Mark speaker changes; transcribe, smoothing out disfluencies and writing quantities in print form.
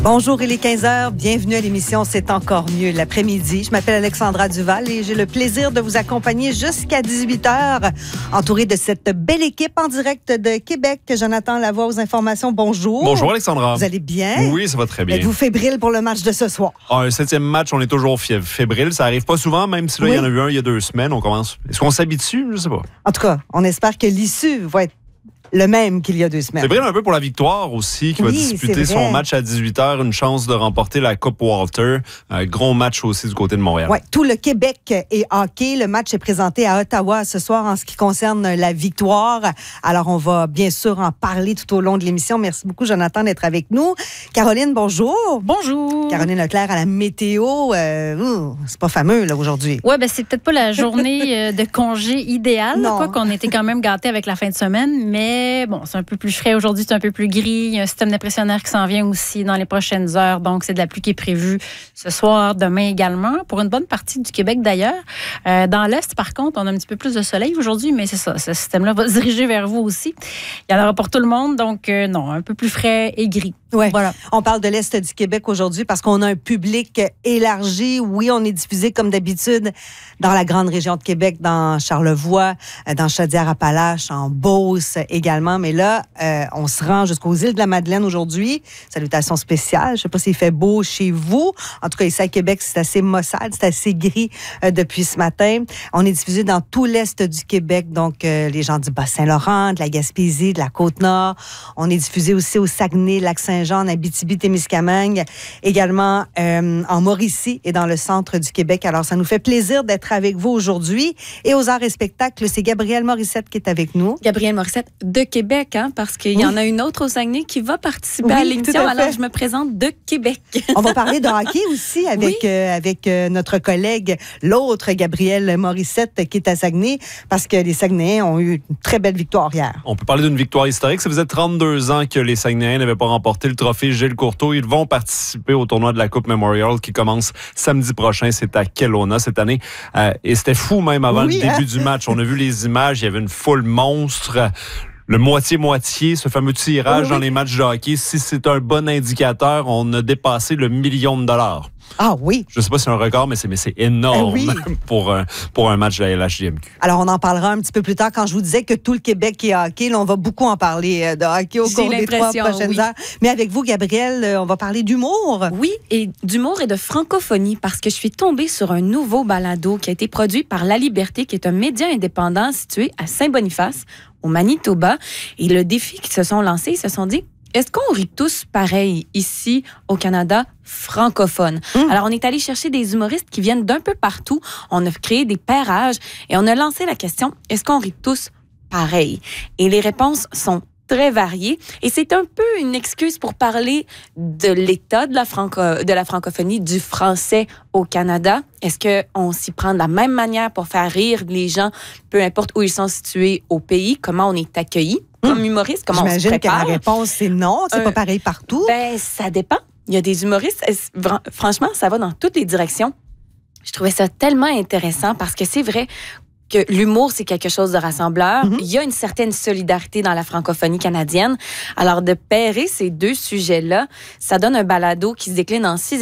Speaker 1: Bonjour, il est 15h. Bienvenue à l'émission C'est encore mieux l'après-midi. Je m'appelle Alexandra Duval et j'ai le plaisir de vous accompagner jusqu'à 18h, entourée de cette belle équipe en direct de Québec. Jonathan Lavoie aux informations. Bonjour.
Speaker 2: Bonjour Alexandra.
Speaker 1: Vous allez bien?
Speaker 2: Oui, ça va très bien.
Speaker 1: Êtes-vous fébrile pour le match de ce soir?
Speaker 2: Un 7e match, on est toujours fébrile. Ça arrive pas souvent, même si là, il y en a eu un il y a 2 semaines. On commence. Est-ce qu'on s'habitue? Je sais pas.
Speaker 1: En tout cas, on espère que l'issue va être le même qu'il y a 2 semaines.
Speaker 2: Fébrile un peu pour la victoire aussi, qui va disputer son match à 18h, une chance de remporter la Coupe Walter. Un gros match aussi du côté de Montréal.
Speaker 1: Oui, tout le Québec est hockey. Le match est présenté à Ottawa ce soir en ce qui concerne la victoire. Alors, on va bien sûr en parler tout au long de l'émission. Merci beaucoup, Jonathan, d'être avec nous. Caroline, bonjour.
Speaker 3: Bonjour.
Speaker 1: Caroline Leclerc à la météo. C'est pas fameux, là, aujourd'hui.
Speaker 3: Oui, c'est peut-être pas la journée de congé idéale, quoi qu'on était quand même gâtés avec la fin de semaine, mais bon, c'est un peu plus frais aujourd'hui, c'est un peu plus gris. Il y a un système dépressionnaire qui s'en vient aussi dans les prochaines heures, donc c'est de la pluie qui est prévue ce soir, demain également, pour une bonne partie du Québec d'ailleurs. Dans l'Est, par contre, on a un petit peu plus de soleil aujourd'hui, mais c'est ça, ce système-là va se diriger vers vous aussi. Il y en aura pour tout le monde, donc non, un peu plus frais et gris.
Speaker 1: Ouais.
Speaker 3: Voilà.
Speaker 1: On parle de l'Est du Québec aujourd'hui parce qu'on a un public élargi. Oui, on est diffusé comme d'habitude dans la grande région de Québec, dans Charlevoix, dans Chaudière-Appalaches, en Beauce également. Mais là, on se rend jusqu'aux îles de la Madeleine aujourd'hui. Salutations spéciales. Je sais pas s'il fait beau chez vous. En tout cas, ici à Québec, c'est assez maussade, c'est assez gris depuis ce matin. On est diffusé dans tout l'Est du Québec, donc les gens du Bas-Saint-Laurent, de la Gaspésie, de la Côte-Nord. On est diffusé aussi au Saguenay, Lac-Saint-Jean, en Abitibi-Témiscamingue, également en Mauricie et dans le centre du Québec. Alors, ça nous fait plaisir d'être avec vous aujourd'hui. Et aux arts et spectacles, c'est Gabrielle Morissette qui est avec nous.
Speaker 4: Gabrielle Morissette de Québec, parce qu'il y en a une autre au Saguenay qui va participer à l'émission. Alors, je me présente de Québec.
Speaker 1: On va parler de hockey aussi avec notre collègue, l'autre Gabrielle Morissette qui est à Saguenay, parce que les Saguenayens ont eu une très belle victoire hier.
Speaker 2: On peut parler d'une victoire historique. Ça faisait 32 ans que les Saguenayens n'avaient pas remporté le trophée Gilles Courteau. Ils vont participer au tournoi de la Coupe Memorial qui commence samedi prochain. C'est à Kelowna cette année. Et c'était fou même avant le début du match. On a vu les images. Il y avait une foule monstre. Le moitié-moitié, ce fameux tirage dans les matchs de hockey, si c'est un bon indicateur, on a dépassé le $1 million.
Speaker 1: Ah oui.
Speaker 2: Je ne sais pas si c'est un record, mais c'est énorme pour un match de la LHJMQ.
Speaker 1: Alors, on en parlera un petit peu plus tard quand je vous disais que tout le Québec est hockey. Là, on va beaucoup en parler de hockey au cours des 3 prochaines heures. Mais avec vous, Gabrielle, on va parler d'humour.
Speaker 4: Oui, et d'humour et de francophonie, parce que je suis tombée sur un nouveau balado qui a été produit par La Liberté, qui est un média indépendant situé à Saint-Boniface, au Manitoba. Et le défi qu'ils se sont lancés, ils se sont dit, est-ce qu'on rit tous pareil ici au Canada francophone? Alors, on est allé chercher des humoristes qui viennent d'un peu partout. On a créé des pairages et on a lancé la question, est-ce qu'on rit tous pareil? Et les réponses sont très variées. Et c'est un peu une excuse pour parler de l'état de la francophonie, du français au Canada. Est-ce qu'on s'y prend de la même manière pour faire rire les gens, peu importe où ils sont situés au pays? Comment on est accueillis comme humoriste? Comment on se prépare?
Speaker 1: J'imagine que la réponse, c'est non. C'est pas pareil partout.
Speaker 4: Ça dépend. Il y a des humoristes, franchement, ça va dans toutes les directions. Je trouvais ça tellement intéressant parce que c'est vrai que l'humour, c'est quelque chose de rassembleur. Il y a une certaine solidarité dans la francophonie canadienne. Alors, de pairer ces deux sujets-là, ça donne un balado qui se décline en 6